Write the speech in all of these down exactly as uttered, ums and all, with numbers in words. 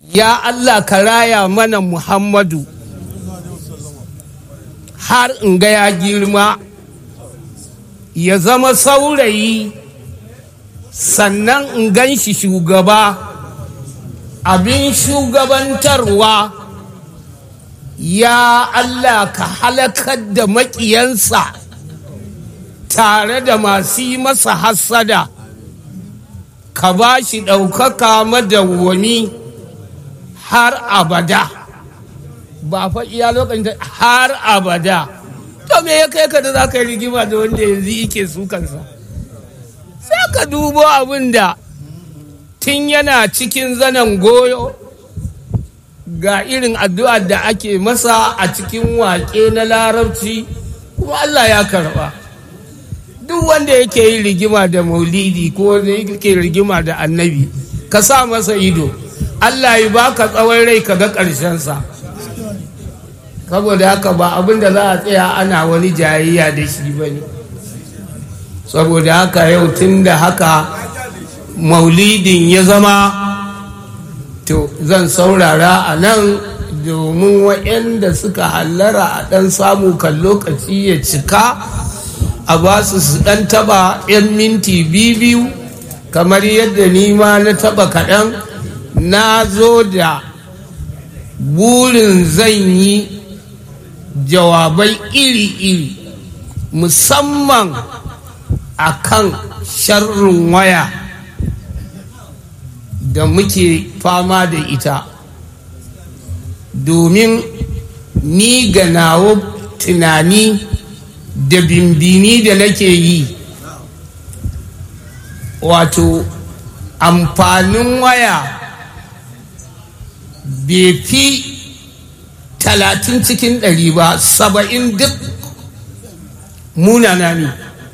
ya Allah ka raya mana Muhammadu har in ga ya girma ya zama saurayi, sannan in gan shi shugaba, abin shugabantarwa. Ya Allah ka halakar da maƙiyansa tare da masu yi masa hassada, ka ba shi ɗaukaka madawwami har abada, ba fa iya lokacin da har abada. To me ya kai ka da za ka yi rigima da wanda yanzu yake su kansa? Sai ka dubo abin da tun yana cikin zanen goyo ga irin addu'ar da ake masa a cikin waƙe na larabci, kuma Allah ya karɓa. Duk wanda yake yi rigima da maulidi ko wanda yake rigima da annabi, ka sa masa ido, Allah ya baka tsawon rai ka ga ƙarshensa. Saboda haka ba abin da za a tsaya ana wani jayayya da shi ba ne. Saboda haka yau tun da haka maulidin ya zama, to zan saurara a nan domin waɗanda suka hallara a ɗan samu kan lokaci ya cika, a ba su su ɗan taba ‘yan minti biyu kamar yadda ni ma na taba kaɗan. Na zo da burin zan yi jawabai iri-iri, musamman a kan sharrin waya da muke fama da ita, domin ni ga nawo tunani da bimbini da nake yi, wato amfanin waya bai fi talatin cikin ɗari ba, saba'in duk munana ne.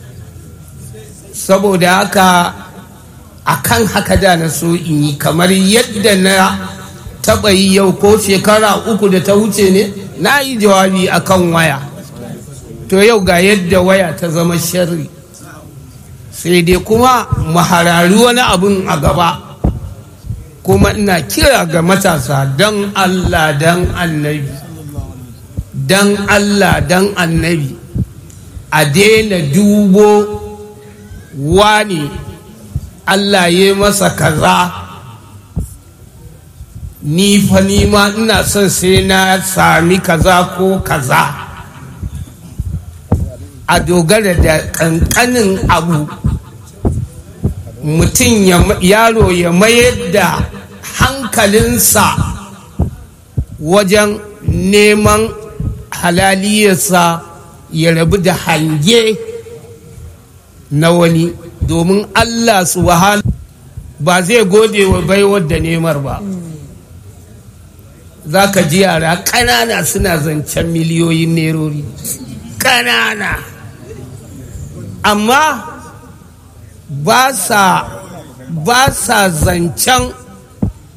Saboda haka akan haka da na so in yi kamar yadda na taɓa yi yau ko shekara uku da ta wuce ne, na yi jawabi akan waya. To yau ga yadda waya ta zama sharri, sai dai kuma maharari wani abun a gaba. Kuma ina kira ga matasa, don Allah don annabi, don Allah don annabi, a daina dubo wani Allah ya masa kaza, ni fa ni ma ina son sai na sami kaza ko kaza, a dogara da ƙanƙanin abu mutum yaro ya mayar da hankalinsa wajen neman halaliyarsa, ya rabu da hange na wani, domin Allah subhanahu ba zai gode wa baiwar da nemar ba. Za ka ji yara ƙanana suna zancen miliyoyin nerori ƙanana, amma ba sa ba sa zancen